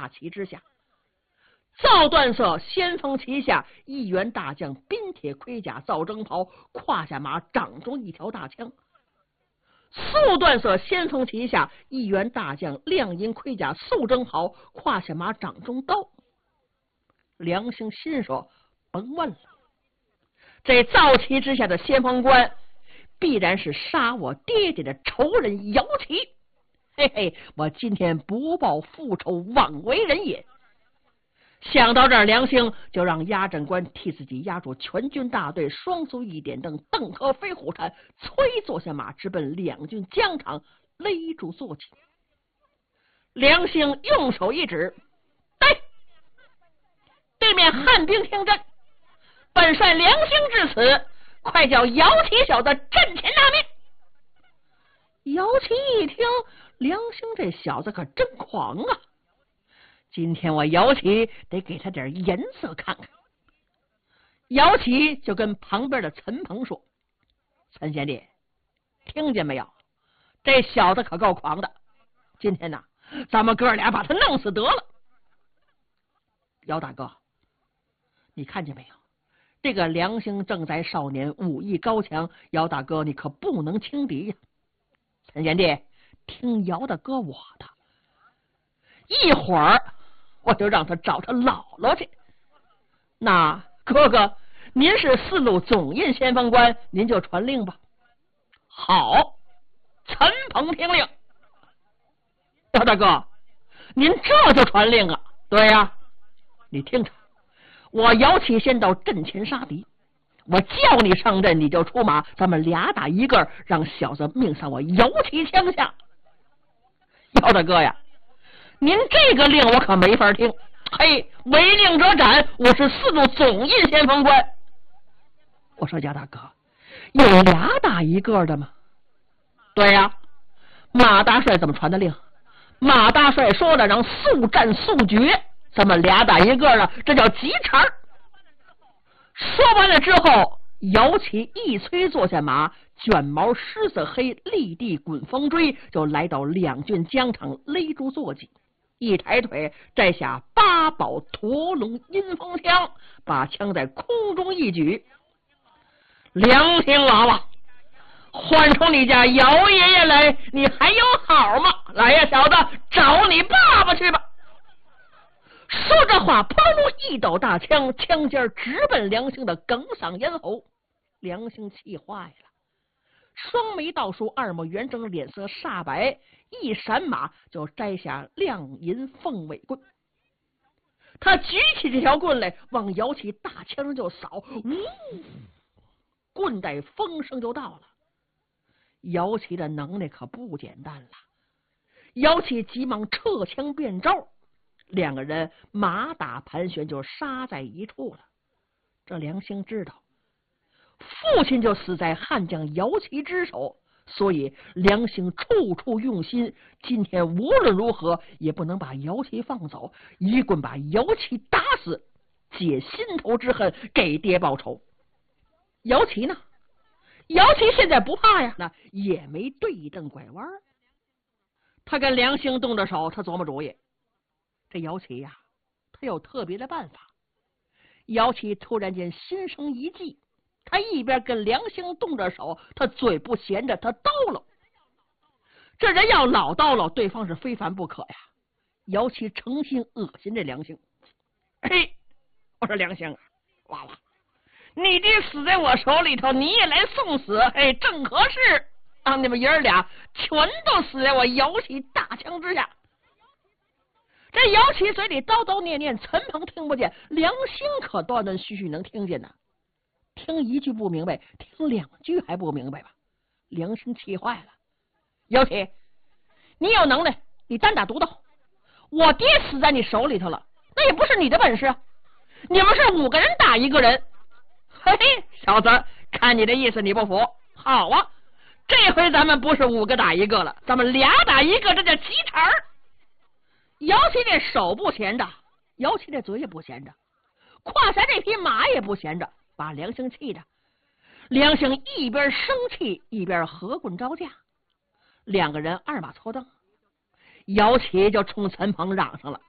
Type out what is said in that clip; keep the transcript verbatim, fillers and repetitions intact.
大旗之下。赵断色先锋旗下一员大将，镔铁盔甲，造征袍，胯下马，掌中一条大枪。素断色先锋旗下一员大将，亮银盔甲，素征袍，胯下马，掌中刀。梁兴心说：甭问了，这赵旗之下的先锋官必然是杀我爹爹的仇人姚旗。嘿嘿，我今天不报复仇，枉为人也。想到这儿，梁兴就让押阵官替自己押住全军大队，双足一点蹬，蹬和飞虎铲，催坐下马，直奔两军疆场，勒住坐骑。梁兴用手一指：对，对面汉兵听阵，本帅梁兴至此，快叫姚旗小子阵前纳命。姚旗一听，梁兴这小子可真狂啊！今天我姚旗得给他点颜色看看。姚旗就跟旁边的陈鹏说：陈贤弟，听见没有？这小子可够狂的，今天呢，咱们哥俩把他弄死得了。姚大哥，你看见没有？这个梁兴正在少年，武艺高强，姚大哥你可不能轻敌呀。陈贤弟，听姚大哥我的，一会儿我就让他找他姥姥去。那哥哥，您是四路总印先锋官，您就传令吧。好，陈鹏听令。姚大哥，您这就传令啊？对呀、啊，你听着，我姚启先到阵前杀敌，我叫你上阵你就出马，咱们俩打一个，让小子命丧我姚启枪下。姚大哥呀，您这个令我可没法听。嘿，违令者斩，我是四路总印先锋官。我说姚大哥，有俩打一个的吗？对呀、啊，马大帅怎么传的令？马大帅说了，让速战速决，咱们俩打一个了，这叫急茬。说完了之后，姚启一催坐下马，卷毛狮子黑，立地滚风锥，就来到两军疆场，勒住坐骑，一抬腿摘下八宝驼龙阴风枪，把枪在空中一举。梁兴娃娃，唤出你家姚爷爷来，你还有好吗？来呀，小子，找你爸爸去吧。说这话，砰噜一抖大枪，枪尖直奔梁兴的哽嗓咽喉。梁兴气坏了，双眉倒竖，二目圆睁，脸色煞白，一闪马就摘下亮银凤尾棍。他举起这条棍来，往姚启大枪上就扫，呜，棍带风声就到了。姚启的能耐可不简单了，姚启急忙撤枪变招，两个人马打盘旋就杀在一处了。这梁兴知道父亲就死在汉将姚启之手，所以梁兴处处用心，今天无论如何也不能把姚启放走，一棍把姚启打死，解心头之恨，给爹报仇。姚启呢？姚启现在不怕呀，那也没对正拐弯。他跟梁兴动着手，他琢磨主意。这姚启呀，他有特别的办法。姚启突然间心生一计，他一边跟梁兴动着手，他嘴不闲着，他叨唠。这人要老叨唠，对方是非凡不可呀。姚启诚心恶心这梁兴。嘿，我说梁兴啊，娃娃，你爹死在我手里头，你也来送死，哎，正合适，让你们爷儿俩全都死在我姚启大枪之下。这姚启嘴里叨叨念念，陈鹏听不见，梁兴可断断续续能听见呢。听一句不明白，听两句还不明白吧？梁兴气坏了。姚启，你有能耐，你单打独斗，我爹死在你手里头了，那也不是你的本事啊！你们是五个人打一个人。嘿嘿，小子，看你的意思你不服，好啊，这回咱们不是五个打一个了，咱们俩打一个，这叫急茬儿。姚启这手不闲着，姚启这嘴也不闲着，胯下这匹马也不闲着，把梁兴气的。梁兴一边生气一边合棍招架，两个人二马凑蹬，姚启就冲陈鹏嚷上了：